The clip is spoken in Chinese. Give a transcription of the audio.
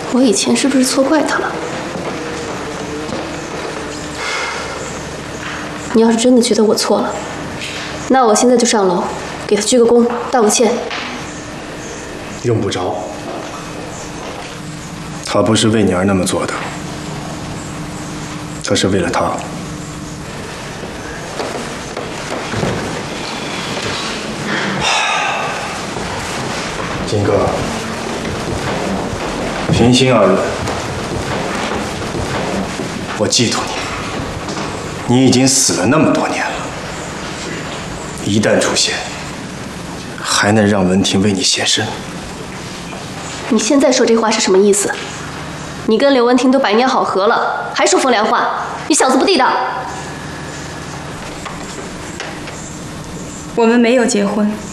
我以前是不是错怪他了？你要是真的觉得我错了，那我现在就上楼给他鞠个躬，道个歉。 用不着，他不是为你而那么做的，他是为了他。金哥，平心而论，我记住你，你已经死了那么多年了，一旦出现，还能让文婷为你献身？ 你现在说这话是什么意思？你跟刘文婷都百年好合了，还说风凉话，你小子不地道！ 我们没有结婚。